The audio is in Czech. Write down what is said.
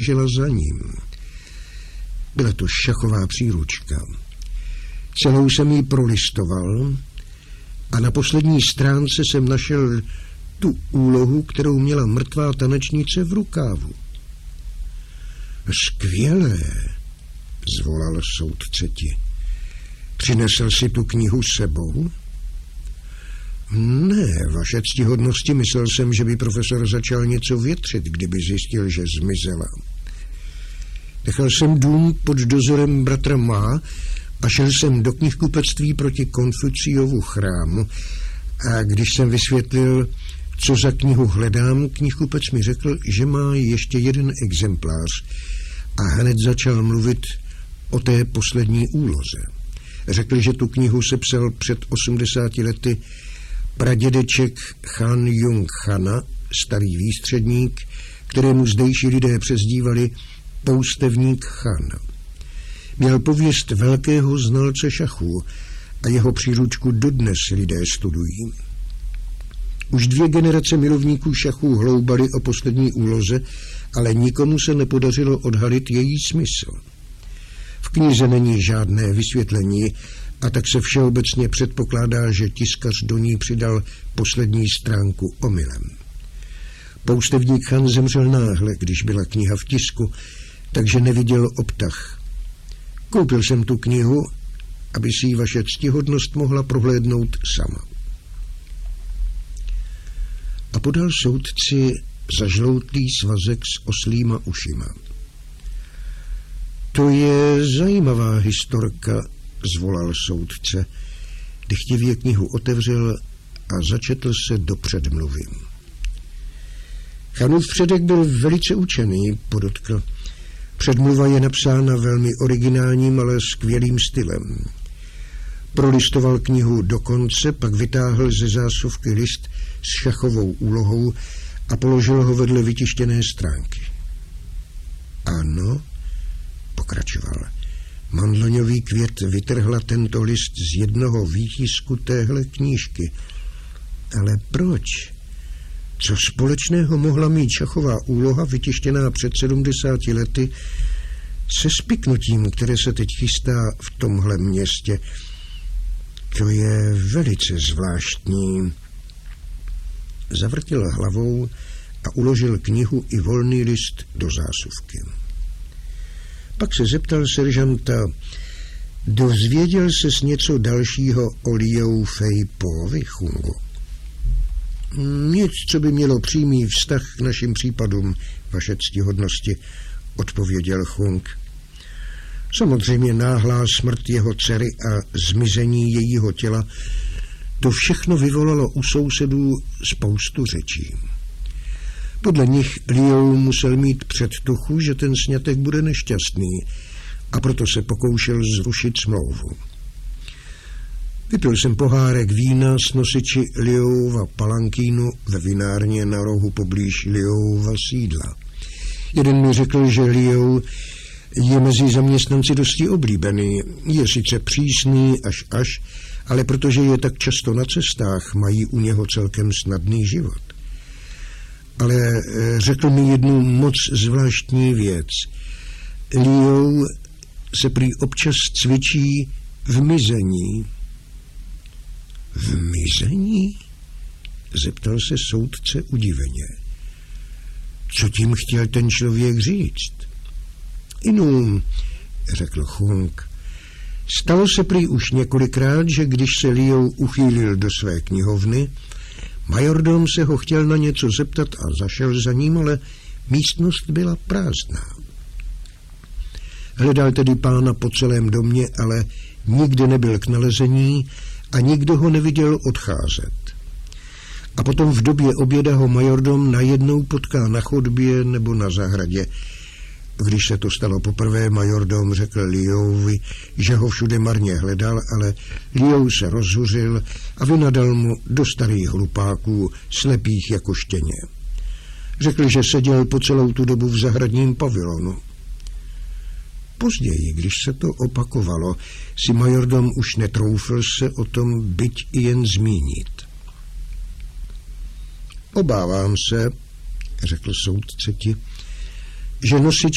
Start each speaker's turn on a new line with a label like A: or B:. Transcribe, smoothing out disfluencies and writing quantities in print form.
A: ležela za ním. Byla to šachová příručka. Celou jsem ji prolistoval a na poslední stránce jsem našel tu úlohu, kterou měla mrtvá tanečnice v rukávu. Skvělé, zvolal soudce ti. Přinesl si tu knihu s sebou? Ne, vaše ctihodnosti, myslel jsem, že by profesor začal něco větřit, kdyby zjistil, že zmizela. Nechal jsem dům pod dozorem bratra Má a šel jsem do knihkupectví proti Konfuciovu chrámu a když jsem vysvětlil, co za knihu hledám, knihkupec mi řekl, že má ještě jeden exemplář a hned začal mluvit o té poslední úloze. Řekl, že tu knihu sepsal před 80 lety pradědeček Chan Jung Chana, starý výstředník, kterému zdejší lidé přezdívali poustevník Chan. Měl pověst velkého znalce šachů a jeho příručku dodnes lidé studují. Už 2 generace milovníků šachů hloubali o poslední úloze, ale nikomu se nepodařilo odhalit její smysl. V knize není žádné vysvětlení a tak se všeobecně předpokládá, že tiskař do ní přidal poslední stránku omylem. Poustevník Chan zemřel náhle, když byla kniha v tisku, takže neviděl obtah. Koupil jsem tu knihu, aby si ji vaše ctihodnost mohla prohlédnout sama. A podal soudci zažloutlý svazek s oslíma ušima. To je zajímavá historka, zvolal soudce. Dychtivě knihu otevřel a začetl se do předmluvy. Chanův předek byl velice učený, podotkl. Předmluva je napsána velmi originálním, ale skvělým stylem. Prolistoval knihu do konce, pak vytáhl ze zásuvky list s šachovou úlohou a položil ho vedle vytištěné stránky. Ano, pokračoval. Mandloňový květ vytrhla tento list z jednoho výtisku téhle knížky. Ale proč? Co společného mohla mít šachová úloha vytištěná před 70 lety se spiknutím, které se teď chystá v tomhle městě? To je velice zvláštní. Zavrtil hlavou a uložil knihu i volný list do zásuvky. Pak se zeptal seržanta, dozvěděl ses něco dalšího o Liu Fei Povi, Chungu? Nic, co by mělo přímý vztah k našim případům, vaše ctihodnosti, odpověděl Chung. Samozřejmě náhlá smrt jeho dcery a zmizení jejího těla, to všechno vyvolalo u sousedů spoustu řečí. Podle nich Liu musel mít předtuchu, že ten sňatek bude nešťastný a proto se pokoušel zrušit smlouvu. Vypil jsem pohárek vína s nosiči Liuova palankínu ve vinárně na rohu poblíž Liuova sídla. Jeden mi řekl, že Liu je mezi zaměstnanci dosti oblíbený. Je sice přísný až, ale protože je tak často na cestách, mají u něho celkem snadný život. Ale řekl mi jednu moc zvláštní věc. Liu se prý občas cvičí v mizení. V mizení? Zeptal se soudce udiveně. Co tím chtěl ten člověk říct? Inu, řekl Chung. Stalo se prý už několikrát, že když se Liu uchýlil do své knihovny, majordom se ho chtěl na něco zeptat a zašel za ním, ale místnost byla prázdná. Hledal tedy pána po celém domě, ale nikde nebyl k nalezení a nikdo ho neviděl odcházet. A potom v době oběda ho majordom najednou potká na chodbě nebo na zahradě. Když se to stalo poprvé, majordom řekl Liuovi, že ho všude marně hledal, ale Liu se rozhuřil a vynadal mu do starých hlupáků, slepých jako štěně. Řekl, že seděl po celou tu dobu v zahradním pavilonu. Později, když se to opakovalo, si majordom už netroufl se o tom byť i jen zmínit. Obávám se, řekl soudce ti, že nosič